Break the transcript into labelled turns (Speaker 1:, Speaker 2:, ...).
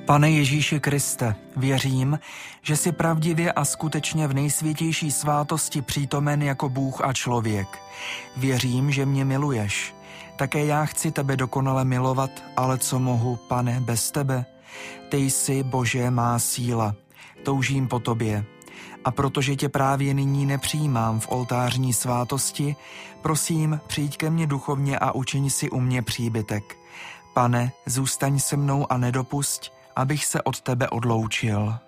Speaker 1: Pane Ježíši Kriste, věřím, že jsi pravdivě a skutečně v nejsvětější svátosti přítomen jako Bůh a člověk. Věřím, že mě miluješ. Také já chci tebe dokonale milovat, ale co mohu, Pane, bez tebe? Ty jsi, Bože, má síla. Toužím po tobě. A protože tě právě nyní nepřijímám v oltářní svátosti, prosím, přijď ke mně duchovně a učiň si u mě příbytek. Pane, zůstaň se mnou a nedopusť, abych se od tebe odloučil.